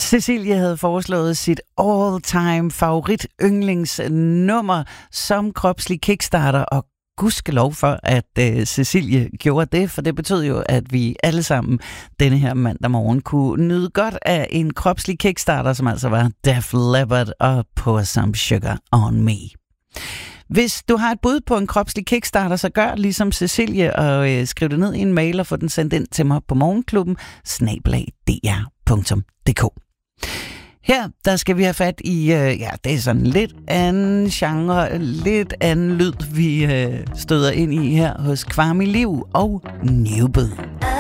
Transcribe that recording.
Cecilie havde foreslået sit all-time favorit yndlingsnummer som kropslig kickstarter, og gudskelov for, at Cecilie gjorde det, for det betød jo, at vi alle sammen denne her mandag morgen kunne nyde godt af en kropslig kickstarter, som altså var Def Leppard og Pour Some Sugar On Me. Hvis du har et bud på en kropslig kickstarter, så gør ligesom Cecilie og skriv det ned i en mail og få den sendt ind til mig på morgenklubben@dr.dk. Her, der skal vi have fat i, det er sådan lidt anden genre, lidt anden lyd, vi støder ind i her hos Kwame Liv og Newbie.